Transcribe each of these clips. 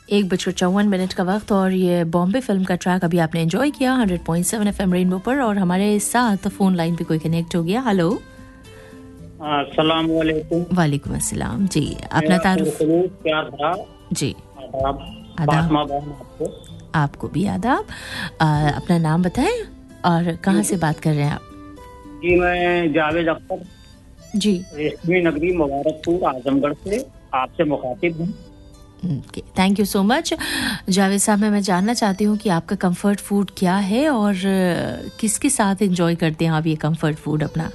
1:54 का वक्त और ये बॉम्बे फिल्म का ट्रैक अभी आपने एंजॉय किया 100.7 FM रेनबो पर। और हमारे साथ फोन लाइन पे कोई कनेक्ट हो गया। हेलो, अस्सलाम वालेकुम। वालेकुम अस्सलाम जी। अपना तारुफ। क्या था जी, आदाब। आपको आपको भी आदाब। अपना नाम बताएं और कहाँ से बात कर रहे हैं आप? जी, मैं जावेद अख्तर जी, रेशमी नगरी मुबारकपुर आजमगढ़ से आपसे मुखातिब हूँ। Thank you so much Javed साहब। मैं जानना चाहती हूँ कि आपका कंफर्ट फूड क्या है और किसके साथ एंजॉय करते हैं आप ये कंफर्ट फूड अपना?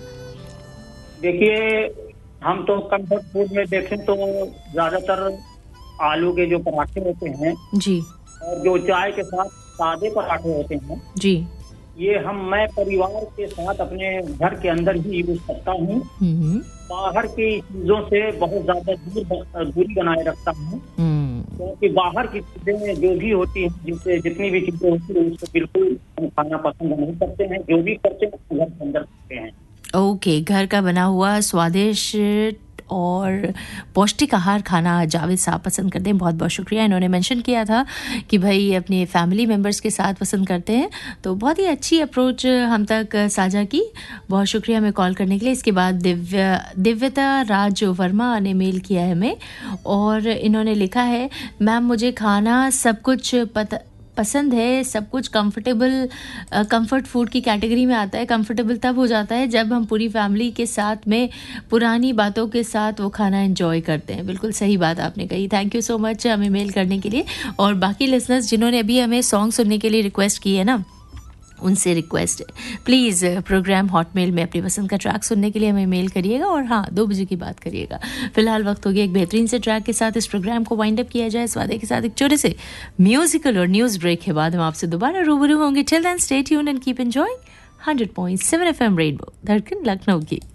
देखिए, हम तो कंफर्ट फूड में देखें तो ज्यादातर आलू के जो पराठे होते हैं जी, और जो चाय के साथ सादे पराठे होते हैं जी, ये मैं परिवार के साथ अपने घर के अंदर ही यूज करता हूँ। बाहर की चीजों से बहुत ज्यादा दूरी बनाए रखता हूँ, क्योंकि बाहर की चीजें जो भी होती हैं, जिससे जितनी भी चीजें होती हैं उसको बिल्कुल हम खाना पसंद नहीं करते हैं। जो भी करते हैं घर के अंदर करते हैं। ओके, घर का बना हुआ स्वादिष्ट और पौष्टिक आहार खाना जावेद साहब पसंद करते हैं। बहुत बहुत शुक्रिया। इन्होंने मेंशन किया था कि भाई अपने फैमिली मेम्बर्स के साथ पसंद करते हैं, तो बहुत ही अच्छी अप्रोच हम तक साझा की। बहुत शुक्रिया हमें कॉल करने के लिए। इसके बाद दिव्यता राज वर्मा ने मेल किया है हमें और इन्होंने लिखा है, मैम मुझे खाना सब कुछ पसंद है, सब कुछ कंफर्टेबल कंफर्ट फूड की कैटेगरी में आता है। कंफर्टेबल तब हो जाता है जब हम पूरी फैमिली के साथ में पुरानी बातों के साथ वो खाना एंजॉय करते हैं। बिल्कुल सही बात आपने कही। थैंक यू सो मच हमें मेल करने के लिए। और बाकी लिसनर्स जिन्होंने अभी हमें सॉन्ग सुनने के लिए रिक्वेस्ट की है ना, उनसे रिक्वेस्ट है प्लीज़ प्रोग्राम हॉटमेल में अपनी पसंद का ट्रैक सुनने के लिए हमें मेल करिएगा और हाँ 2 बजे की बात करिएगा। फिलहाल वक्त हो गया एक बेहतरीन से ट्रैक के साथ इस प्रोग्राम को वाइंड अप किया जाए। इस वादे के साथ एक छोटे से म्यूजिकल और न्यूज़ ब्रेक के बाद हम आपसे दोबारा रूबरू होंगे। Till then stay tuned and keep enjoying 100.7 FM rainbow, धड़कन लखनऊ की।